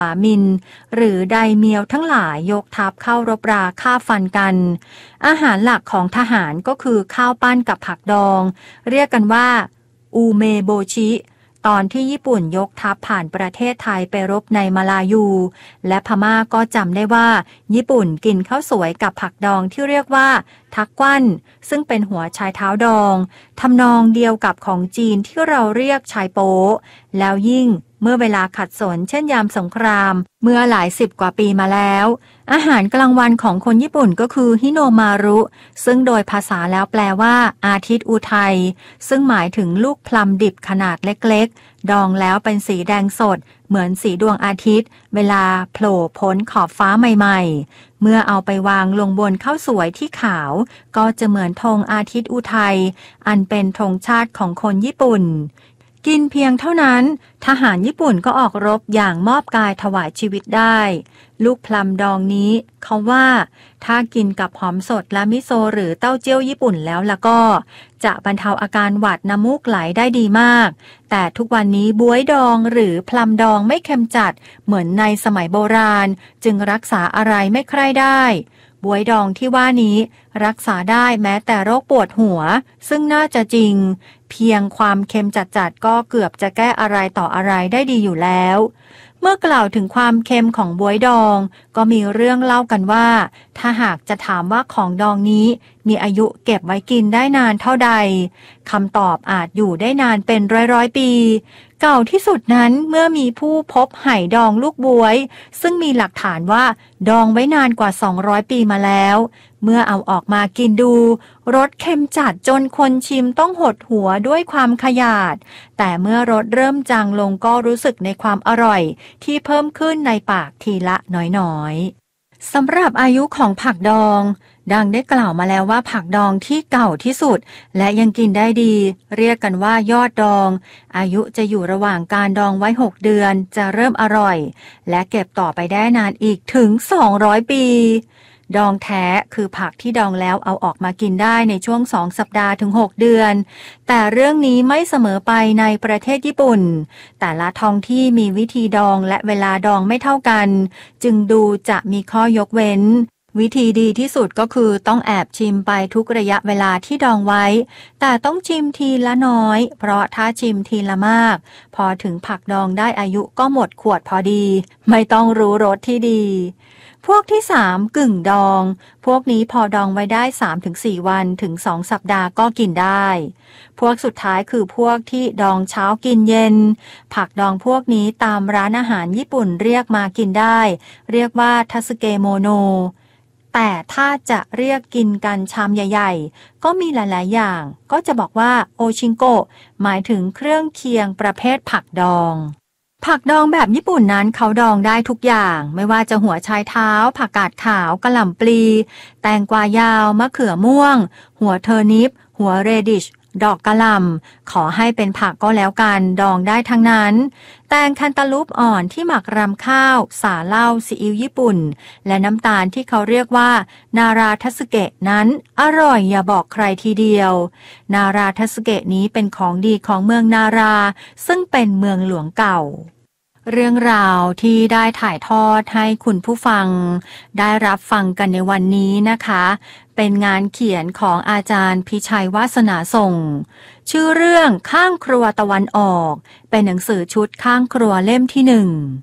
มินหรือไดเมียวทั้งหลายยกทัพเข้ารบราฆ่าฟันกันอาหารหลักของทหารก็คือข้าวปั้นกับผักดองเรียกกันว่าอูเมโบชิตอนที่ญี่ปุ่นยกทัพผ่านประเทศไทยไปรบในมาลายูและพม่าก็จำได้ว่าญี่ปุ่นกินข้าวสวยกับผักดองที่เรียกว่าทักกวั้นซึ่งเป็นหัวชายเท้าดองทำนองเดียวกับของจีนที่เราเรียกชายโป๊แล้วยิ่งเมื่อเวลาขัดสนเช่นยามสงครามเมื่อหลายสิบกว่าปีมาแล้วอาหารกลางวันของคนญี่ปุ่นก็คือฮิโนมารุซึ่งโดยภาษาแล้วแปลว่าอาทิตย์อุทัยซึ่งหมายถึงลูกพลัมดิบขนาดเล็กๆดองแล้วเป็นสีแดงสดเหมือนสีดวงอาทิตย์เวลาโผล่พ้นขอบฟ้าใหม่ๆเมื่อเอาไปวางลงบนข้าวสวยที่ขาวก็จะเหมือนธงอาทิตย์อุทัยอันเป็นธงชาติของคนญี่ปุ่นกินเพียงเท่านั้นทหารญี่ปุ่นก็ออกรบอย่างมอบกายถวายชีวิตได้ลูกพลัมดองนี้เขาว่าถ้ากินกับหอมสดและมิโซะหรือเต้าเจี้ยวญี่ปุ่นแล้วก็จะบรรเทาอาการหวัดน้ำมูกไหลได้ดีมากแต่ทุกวันนี้บ๊วยดองหรือพลัมดองไม่เค็มจัดเหมือนในสมัยโบราณจึงรักษาอะไรไม่ใคร่ได้บ๊วยดองที่ว่านี้รักษาได้แม้แต่โรคปวดหัวซึ่งน่าจะจริงเพียงความเค็มจัดๆก็เกือบจะแก้อะไรต่ออะไรได้ดีอยู่แล้วเมื่อกล่าวถึงความเค็มของบ๊วยดองก็มีเรื่องเล่ากันว่าถ้าหากจะถามว่าของดองนี้มีอายุเก็บไว้กินได้นานเท่าใดคำตอบอาจอยู่ได้นานเป็นร้อยปีเก่าที่สุดนั้นเมื่อมีผู้พบไหดองลูกบ๊วยซึ่งมีหลักฐานว่าดองไว้นานกว่า200ปีมาแล้วเมื่อเอาออกมากินดูรสเค็มจัดจนคนชิมต้องหดหัวด้วยความขยาดแต่เมื่อรสเริ่มจางลงก็รู้สึกในความอร่อยที่เพิ่มขึ้นในปากทีละน้อยๆสำหรับอายุของผักดองดังได้กล่าวมาแล้วว่าผักดองที่เก่าที่สุดและยังกินได้ดีเรียกกันว่ายอดดองอายุจะอยู่ระหว่างการดองไว้6เดือนจะเริ่มอร่อยและเก็บต่อไปได้นานอีกถึง200ปีดองแท้คือผักที่ดองแล้วเอาออกมากินได้ในช่วง2สัปดาห์ถึง6เดือนแต่เรื่องนี้ไม่เสมอไปในประเทศญี่ปุ่นแต่ละท้องที่มีวิธีดองและเวลาดองไม่เท่ากันจึงดูจะมีข้อยกเว้นวิธีดีที่สุดก็คือต้องแอบชิมไปทุกระยะเวลาที่ดองไว้แต่ต้องชิมทีละน้อยเพราะถ้าชิมทีละมากพอถึงผักดองได้อายุก็หมดขวดพอดีไม่ต้องรู้รสที่ดีพวกที่3กึ่งดองพวกนี้พอดองไว้ได้ 3-4 วันถึง2สัปดาห์ก็กินได้พวกสุดท้ายคือพวกที่ดองเช้ากินเย็นผักดองพวกนี้ตามร้านอาหารญี่ปุ่นเรียกมากินได้เรียกว่าทัสึเกโมโนแต่ถ้าจะเรียกกินกันชามใหญ่ๆก็มีหลายๆอย่างก็จะบอกว่าโอชิงโกะหมายถึงเครื่องเคียงประเภทผักดองผักดองแบบญี่ปุ่นนั้นเขาดองได้ทุกอย่างไม่ว่าจะหัวไชเท้าผักกาดขาวกะหล่ำปลีแตงกวายาวมะเขือม่วงหัวเทอร์นิปหัวเรดิชดอกกะหล่ำขอให้เป็นผักก็แล้วกันดองได้ทั้งนั้นแตงคันตาลูปอ่อนที่หมักรำข้าวสาเหล้าซีอิ๊วญี่ปุ่นและน้ำตาลที่เขาเรียกว่านาราทัสึเกะนั้นอร่อยอย่าบอกใครทีเดียวนาราทัสึเกะนี้เป็นของดีของเมืองนาราซึ่งเป็นเมืองหลวงเก่าเรื่องราวที่ได้ถ่ายทอดให้คุณผู้ฟังได้รับฟังกันในวันนี้นะคะเป็นงานเขียนของอาจารย์พิชัยวาสนาส่งชื่อเรื่องข้างครัวตะวันออกเป็นหนังสือชุดข้างครัวเล่มที่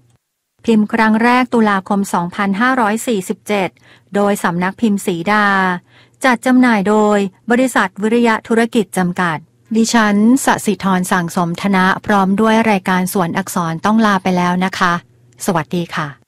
1พิมพ์ครั้งแรกตุลาคม 2547 โดยสำนักพิมพ์สีดาจัดจำหน่ายโดยบริษัทวิริยะธุรกิจจำกัดดิฉันสศิธรสั่งสมธนะพร้อมด้วยรายการสวนอักษรต้องลาไปแล้วนะคะสวัสดีค่ะ